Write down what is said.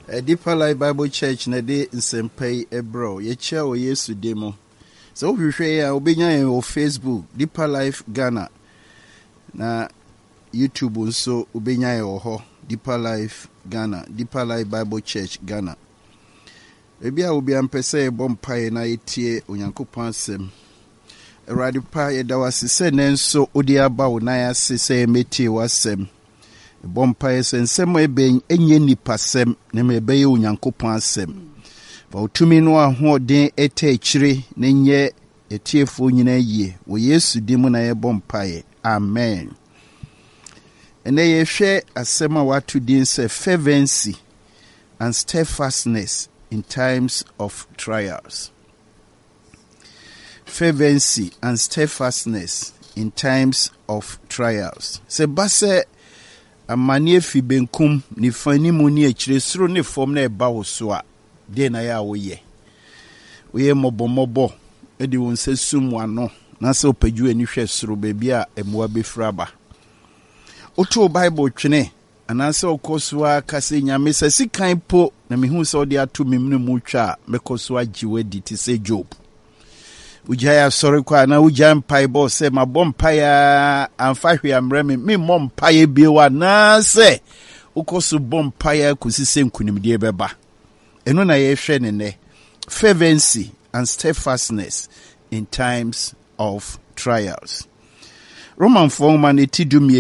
Deeper Life Bible Church na de nsempei ebro ye chia o Yesu demo. So we share obenya on Facebook Deeper Life Ghana na YouTube nso obenya o ho Deeper Life Ghana, Deeper Life Bible Church Ghana. Ebi a obi ampese bompae na yetie Onyankopon asem. Erade pa ye da wasese nenso odi aba wo na ya sese metie wasem. Bompae sensem eben enye nipasem na mebeye Onyankopon asem. Fa utumi no ahoden eta akire na nye etiefo nyina yie wo Yesu dimu na ye bompae. Amen. Ene ye hwe asem a watu din se fervency and steadfastness in times of trials. Fervency and steadfastness in times of trials. Se base amane fi benkum ni fani mu ni akire suro ne fom na eba wo so a de na ya wo ye mobomobo e di won se sum wano na se opaju ani hwe suro ba bia emwa befra ba oto Bible twene anase okosua kase nyame se sikan po na mehu se odi ato memnu mu twa mekosua giwedi ti se Job ujaya sorry kwa na ujam paibo se mabom paya amfa hwe amreme me mom paye biewa na se ukosu bom paya kusise nkunimdie beba eno na ye hwe ne fervency and steadfastness in times of trials. Roman 4 man etidum